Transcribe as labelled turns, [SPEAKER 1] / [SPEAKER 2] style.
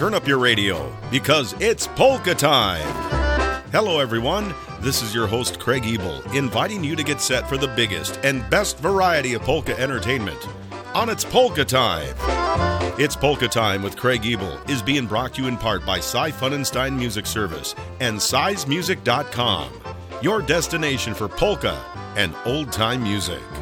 [SPEAKER 1] turn up your radio because it's polka time. Hello, everyone. This is your host, Craig Ebel, inviting you to get set for the biggest and best variety of polka entertainment on It's Polka Time. It's Polka Time with Craig Ebel is being brought to you in part by Cy Funenstein Music Service and SizMusic.com, your destination for polka and old-time music.